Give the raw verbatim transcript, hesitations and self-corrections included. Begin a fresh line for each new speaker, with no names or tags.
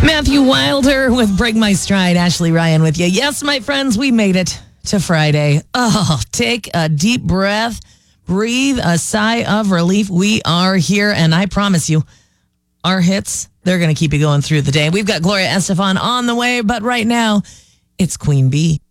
Matthew Wilder with Break My Stride. Ashley Ryan with you. Yes, my friends, we made it to Friday. Oh, take a deep breath. Breathe a sigh of relief. We are here, and I promise you, our hits, they're going to keep you going through the day. We've got Gloria Estefan on the way, but right now, it's Queen Bee.